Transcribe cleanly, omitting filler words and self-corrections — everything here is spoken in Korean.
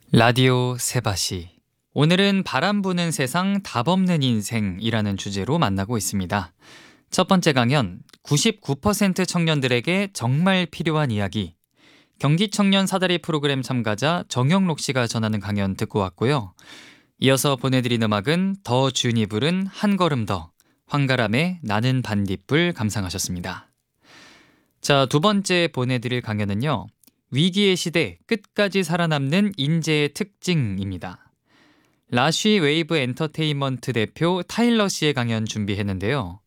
라디오 세바시. 오늘은 바람 부는 세상 답 없는 인생이라는 주제로 만나고 있습니다. 첫 번째 강연, 99% 청년들에게 정말 필요한 이야기. 경기 청년 사다리 프로그램 참가자 정영록 씨가 전하는 강연 듣고 왔고요. 이어서 보내드린 음악은 더 준이 부른 한 걸음 더, 황가람의 나는 반딧불 감상하셨습니다. 자, 두 번째 보내드릴 강연은요. 위기의 시대 끝까지 살아남는 인재의 특징입니다. 라쉬 웨이브 엔터테인먼트 대표 타일러 씨의 강연 준비했는데요.